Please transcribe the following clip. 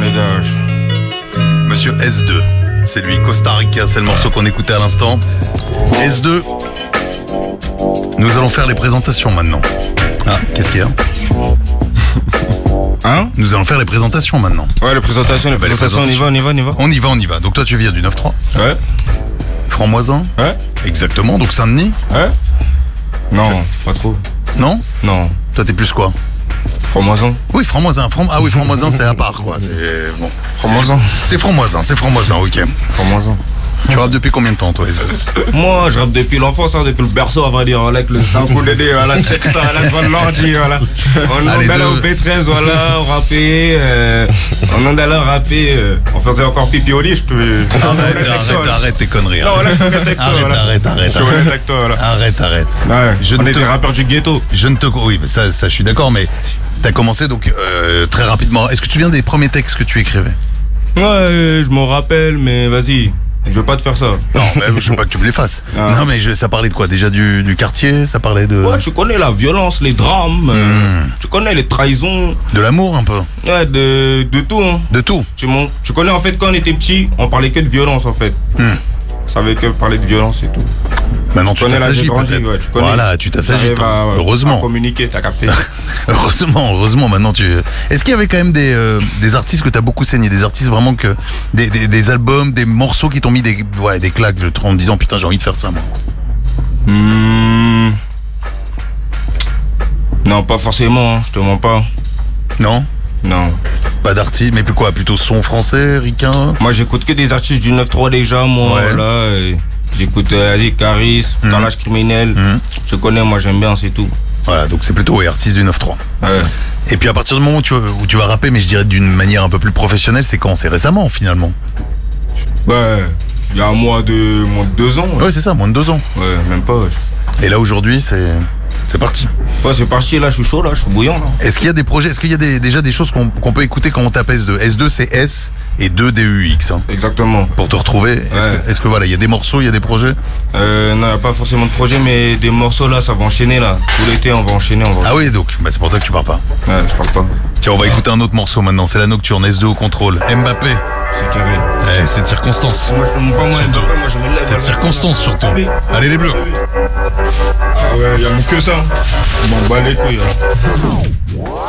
les gars. Monsieur S2, c'est lui, Costa Rica, c'est le morceau qu'on écoutait à l'instant. S2, nous allons faire les présentations maintenant. Ah, qu'est-ce qu'il y a? Hein? Nous allons faire les présentations maintenant. Ouais, les présentations, on y va. On y va. Donc toi tu viens du 9-3? Ouais. Franc-Moisin? Ouais. Exactement, donc Saint-Denis? Ouais. Non, pas trop. Non? Non. Toi t'es plus quoi? Franc-Moisin. Oui, Franc-Moisin. Ah oui, Franc-Moisin c'est à part quoi. C'est bon. Franc-Moisin. C'est Franc-Moisin, ok. Franc-Moisin. Tu rappes depuis combien de temps toi? Moi, je rappe depuis l'enfance, hein, depuis le berceau, à vrai dire, voilà, avec le sample DD, voilà, check ça, voilà, devant l'ordi, voilà. On allait au P13, voilà, on rappait, on en allait rapper, on faisait encore pipi au lit, je te... Arrête tes conneries. Non, voilà, je suis honnête avec toi, arrête. Je suis honnête avec toi, voilà. Arrête. Ouais, on est des rappeurs du ghetto. Oui, ça je suis d'accord, mais t'as commencé donc très rapidement. Est-ce que tu viens des premiers textes que tu écrivais? Ouais, je m'en rappelle, mais vas-y. Je veux pas te faire ça. Non, mais je veux pas que tu me les fasses. Ah. Non, mais ça parlait de quoi? Déjà du quartier? Ça parlait de... Ouais, tu connais la violence, les drames, tu connais les trahisons. De l'amour un peu? Ouais, de tout. Hein. De tout? Tu connais en fait, quand on était petit, on parlait que de violence en fait. On savait que parler de violence et tout. Maintenant tu t'assagis peut-être. Ouais, voilà, tu t'assagis. Heureusement. À communiquer, t'as capté. heureusement, maintenant tu... Est-ce qu'il y avait quand même des artistes que t'as beaucoup saigné? Des artistes vraiment que... Des albums, des morceaux qui t'ont mis des claques en te disant putain j'ai envie de faire ça moi? Non, pas forcément, hein, je te mens pas. Non? Non. Pas d'artistes, mais quoi? Plutôt son français, ricain? Moi j'écoute que des artistes du 9-3 déjà, moi, ouais. Là. J'écoute Caris, Carnage Criminel. Je connais, moi j'aime bien, c'est tout. Voilà, donc c'est plutôt artiste du 9-3. Ouais. Et puis à partir du moment où tu vas rapper, mais je dirais d'une manière un peu plus professionnelle, c'est quand? C'est récemment finalement? Ouais, il y a moins de 2 ans. Ouais, c'est ça, moins de 2 ans. Ouais, même pas. Et là aujourd'hui, c'est parti. Ouais, c'est parti, là, je suis chaud, là, je suis bouillant, là. Est-ce qu'il y a des projets, est-ce qu'il y a déjà des choses qu'on peut écouter quand on tape S2? S2, c'est S et 2 DUX. Hein. Exactement. Pour te retrouver, est-ce que voilà, il y a des morceaux, il y a des projets? Non, il n'y a pas forcément de projet, mais des morceaux, là, ça va enchaîner, là. Tout l'été, on va enchaîner. Ah oui, donc, c'est pour ça que tu pars pas. Ouais, je pars pas. Tiens, on va écouter un autre morceau maintenant, c'est la nocturne, S2 au contrôle. Mbappé. C'est carré. C'est de circonstance. Moi, je ne pas moi, surtout. Mbappé, moi, je me lève. C'est de circonstance, surtout. Allez, les bleus. Ah ouais, il n'y a que ça. Je m'en bats les couilles, là.